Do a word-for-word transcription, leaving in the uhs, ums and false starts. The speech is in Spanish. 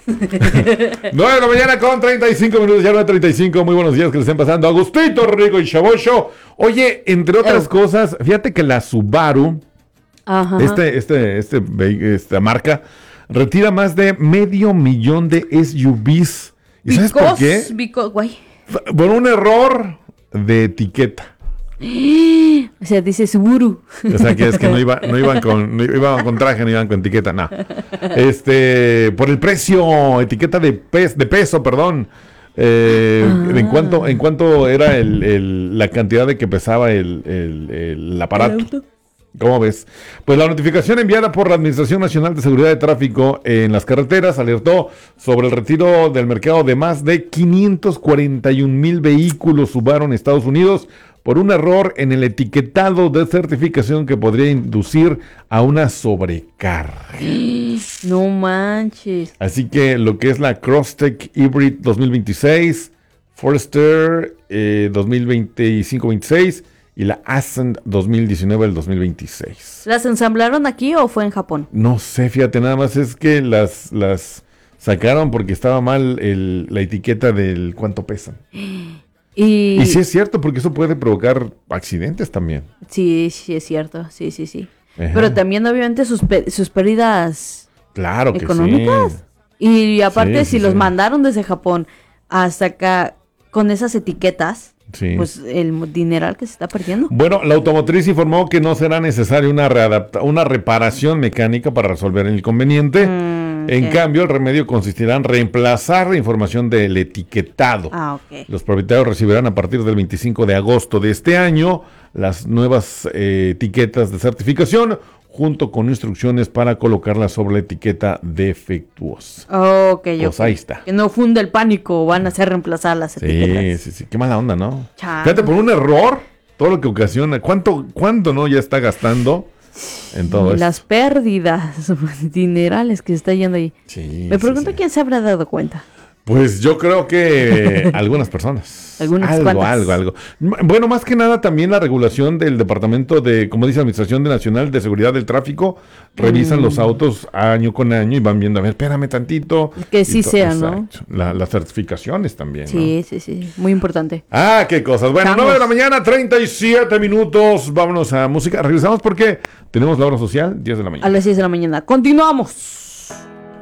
nueve de la mañana con treinta y cinco minutos, ya nueve treinta y cinco, muy buenos días que le estén pasando. Agustito Rico y Chavocho. Oye, entre otras oh. cosas, fíjate que la Subaru, Ajá. este, este, este, esta marca, retira más de medio millón de S U Vs. ¿Y sabes por qué? Because, guay. Por un error de etiqueta. O sea, dice Subaru. O sea, que es que no, iba, no, iban con, no iban con traje, no iban con etiqueta, no. Este, por el precio, etiqueta de, pes, de peso, perdón. Eh, ah. en, cuanto, en cuanto era el, el, la cantidad de que pesaba el, el, el aparato. ¿El auto? ¿Cómo ves? Pues la notificación enviada por la Administración Nacional de Seguridad de Tráfico en las carreteras alertó sobre el retiro del mercado de más de quinientos cuarenta y un mil vehículos Subaru en Estados Unidos por un error en el etiquetado de certificación que podría inducir a una sobrecarga. No manches. Así que lo que es la Crosstech Hybrid dos mil veintiséis, Forester eh, dos mil veinticinco veintiséis y la Ascent dos mil diecinueve al dos mil veintiséis. ¿Las ensamblaron aquí o fue en Japón? No sé, fíjate, nada más es que las, las sacaron porque estaba mal el, la etiqueta del cuánto pesan. Y... y sí es cierto, porque eso puede provocar accidentes también. Sí, sí es cierto, sí, sí, sí. Ajá. Pero también obviamente sus, sus pérdidas claro que económicas. Sí. Y aparte, sí, si sí, los sí. mandaron desde Japón hasta acá con esas etiquetas, sí. pues el dineral que se está perdiendo. Bueno, la automotriz informó que no será necesaria una, readapta- una reparación mecánica para resolver el inconveniente. Mm. En okay. cambio, el remedio consistirá en reemplazar la información del etiquetado. Ah, okay. Los propietarios recibirán a partir del veinticinco de agosto de este año las nuevas eh, etiquetas de certificación junto con instrucciones para colocarlas sobre la etiqueta defectuosa. Oh, ok, pues okay. ahí está. Que no funde el pánico, van a ser reemplazadas las sí, etiquetas. Sí, sí, sí. Qué mala onda, ¿no? Chano. Fíjate, por un error, todo lo que ocasiona, ¿cuánto, cuánto no ya está gastando? En todo las esto. Pérdidas dinerales que se está yendo ahí. Sí, Me pregunto sí, sí. quién se habrá dado cuenta. Pues yo creo que algunas personas. Algunas algo, cuantas. algo, algo. Bueno, más que nada también la regulación del Departamento de, como dice, Administración de Nacional de Seguridad del Tráfico, revisan mm. los autos año con año y van viendo, a ver, espérame tantito. Que sí sea, ¿no? La, las certificaciones también, sí, ¿no? Sí, sí, muy importante. Ah, qué cosas. Bueno, nueve de la mañana, treinta y siete minutos. Vámonos a música. Regresamos porque tenemos la hora social, diez de la mañana. A las diez de la mañana. Continuamos.